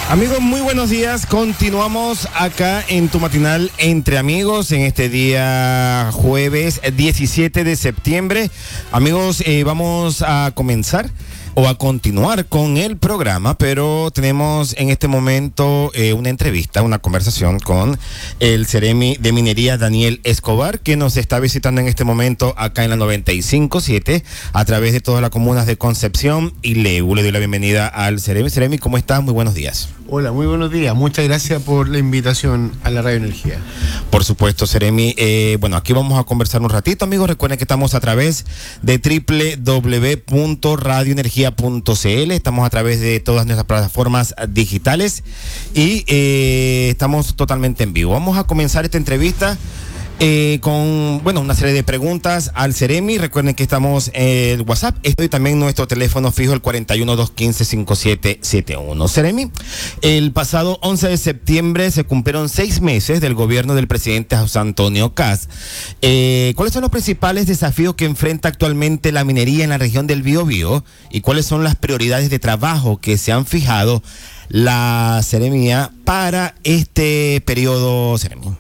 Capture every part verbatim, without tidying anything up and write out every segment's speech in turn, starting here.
Amigos, muy buenos días. Continuamos acá en tu matinal Entre Amigos en este día jueves diecisiete de septiembre. Amigos, eh, vamos a comenzar o a continuar con el programa, pero tenemos en este momento eh, una entrevista, una conversación con el Ceremi de Minería, Daniel Escobar, que nos está visitando en este momento acá en la noventa y cinco punto siete a través de todas las comunas de Concepción y Legu. Le doy la bienvenida al Ceremi. Ceremi, ¿cómo estás? Muy buenos días. Hola, muy buenos días. Muchas gracias por la invitación a la Radio Energía. Por supuesto, Ceremi. Eh, bueno, aquí vamos a conversar un ratito, amigos. Recuerden que estamos a través de doble u doble u doble u punto radio energía punto c l. Estamos a través de todas nuestras plataformas digitales y eh, estamos totalmente en vivo. Vamos a comenzar esta entrevista Eh, con, bueno, una serie de preguntas al Ceremi. Recuerden que estamos en el WhatsApp. Estoy también en nuestro teléfono fijo, el cuarenta y uno, doscientos quince, cincuenta y siete setenta y uno. Ceremi, el pasado once de septiembre se cumplieron seis meses del gobierno del presidente José Antonio Kast. Eh, ¿Cuáles son los principales desafíos que enfrenta actualmente la minería en la región del Biobío y cuáles son las prioridades de trabajo que se han fijado la Ceremía para este periodo, Ceremi?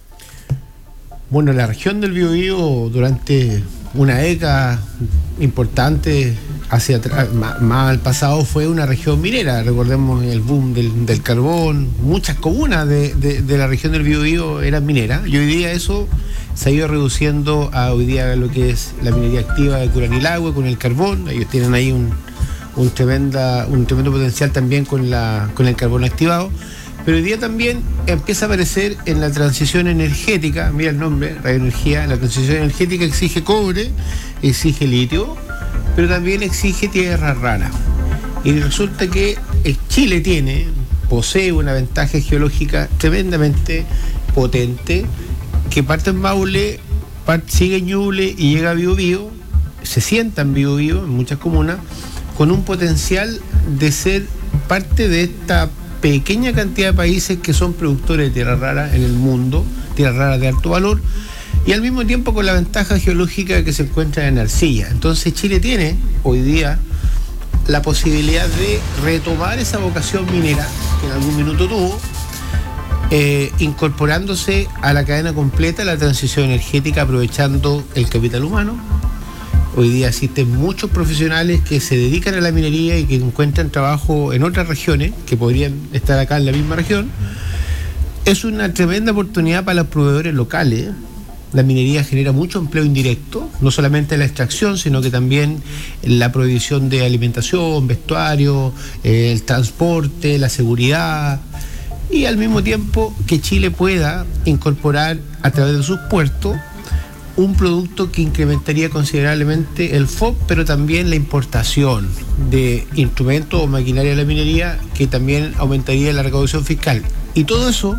Bueno, la región del Biobío durante una década importante hacia atrás, más, más al pasado, fue una región minera. Recordemos el boom del, del carbón. Muchas comunas de, de, de la región del Biobío eran mineras y hoy día eso se ha ido reduciendo a hoy día lo que es la minería activa de Curanilahue con el carbón. Ellos tienen ahí un, un, tremenda, un tremendo potencial también con, la, con el carbón activado. Pero hoy día también empieza a aparecer en la transición energética, mira el nombre, radioenergía, la transición energética exige cobre, exige litio, pero también exige tierra rara. Y resulta que Chile tiene, posee una ventaja geológica tremendamente potente, que parte en Maule, parte, sigue en Ñuble y llega a Biobío, se sienta en Biobío, en muchas comunas, con un potencial de ser parte de esta pequeña cantidad de países que son productores de tierra rara en el mundo, tierra rara de alto valor, y al mismo tiempo con la ventaja geológica que se encuentra en arcilla. Entonces Chile tiene hoy día la posibilidad de retomar esa vocación minera que en algún minuto tuvo, eh, incorporándose a la cadena completa de la transición energética, aprovechando el capital humano. Hoy día existen muchos profesionales que se dedican a la minería y que encuentran trabajo en otras regiones, que podrían estar acá en la misma región. Es una tremenda oportunidad para los proveedores locales. La minería genera mucho empleo indirecto, no solamente la extracción, sino que también la provisión de alimentación, vestuario, eh, el transporte, la seguridad. Y al mismo tiempo que Chile pueda incorporar a través de sus puertos un producto que incrementaría considerablemente el F O B, pero también la importación de instrumentos o maquinaria de la minería, que también aumentaría la recaudación fiscal. Y todo eso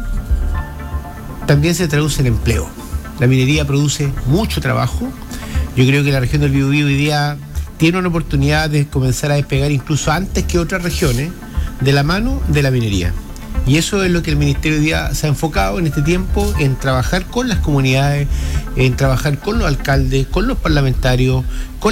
también se traduce en empleo. La minería produce mucho trabajo. Yo creo que la región del Biobío hoy día tiene una oportunidad de comenzar a despegar incluso antes que otras regiones de la mano de la minería. Y eso es lo que el Ministerio hoy día se ha enfocado en este tiempo, en trabajar con las comunidades, en trabajar con los alcaldes, con los parlamentarios, con